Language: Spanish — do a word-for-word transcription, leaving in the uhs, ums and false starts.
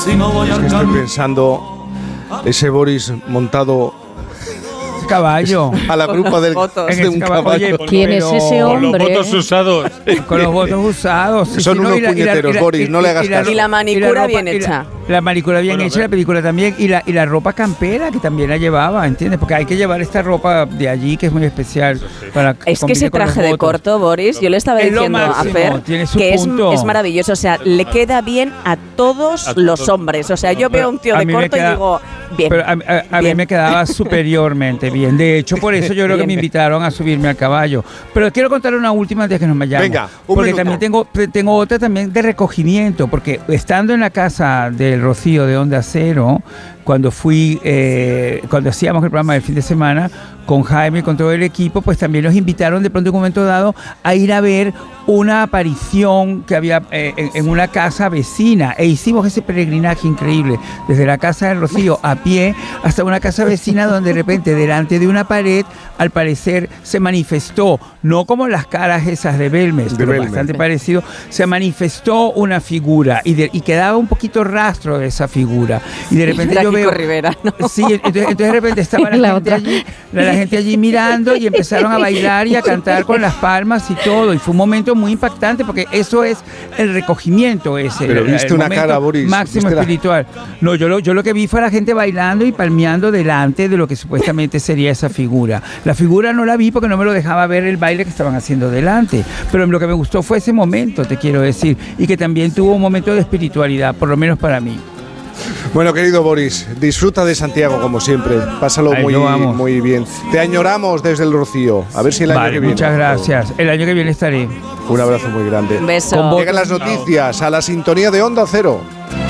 Si no voy Es que al estoy campo. pensando ese Boris montado caballo. a la grupa del, En de el un caballo. caballo. Oye, ¿Quién es pero- ese Con los hombre? votos usados. Con los votos usados. sí, Son sí, no, unos y la- y la- puñeteros, y la- Boris, no le hagas caso. Y la manicura ropa- bien y la- hecha. La, manicura bien Bueno, hecha, ve. la película también. Y la, y la ropa campera, que también la llevaba, ¿entiendes? Porque hay que llevar esta ropa de allí, que es muy especial. Para Es que combine ese con los traje de votos. corto, Boris, yo le estaba Es lo diciendo a máximo, Fer tiene su que es, punto. es maravilloso. O sea, le queda bien a todos A los todos. hombres. O sea, yo veo a un tío A de mí me corto queda- y digo, bien. Pero a, a- a mí bien. me quedaba superiormente bien. De hecho, por eso yo creo que me Bien. invitaron a subirme al caballo. Pero quiero contar una última antes de que nos vayamos. Venga, un Porque minuto. también tengo, tengo otra también de recogimiento. Porque estando en la casa del Rocío de Onda Cero, cuando fui, eh, cuando hacíamos el programa del fin de semana, con Jaime y con todo el equipo, pues también nos invitaron de pronto en un momento dado a ir a ver una aparición que había eh, en, en una casa vecina. E hicimos ese peregrinaje increíble, desde la casa del Rocío a pie hasta una casa vecina donde de repente delante de una pared, al parecer se manifestó, no como las caras esas de Belmes, De pero Belmes. bastante parecido, se manifestó una figura y, de- y quedaba un poquito rastro de esa figura. Y de repente Era yo Kiko veo... Rivera, ¿no? Sí, entonces, entonces de repente estaba la, La gente otra. allí, la, la gente allí mirando y empezaron a bailar y a cantar con las palmas y todo. Y fue un momento muy impactante porque eso es el recogimiento ese. Pero el- el viste una momento cara, Boris, máximo viste la- espiritual. No, yo lo, yo lo que vi fue a la gente bailando y palmeando delante de lo que supuestamente sería esa figura. La figura no la vi porque no me lo dejaba ver el baile que estaban haciendo delante. Pero lo que me gustó fue ese momento, te quiero decir. Y que también tuvo un momento de espiritualidad, por lo menos para mí. Bueno, querido Boris, disfruta de Santiago como siempre. Pásalo Ahí muy, lo vamos. muy bien. Te añoramos desde el Rocío. A ver si el año Vale, que viene. muchas gracias. El año que viene estaré. Un abrazo muy grande. Un beso. Con vos- Llegan las noticias a la sintonía de Onda Cero.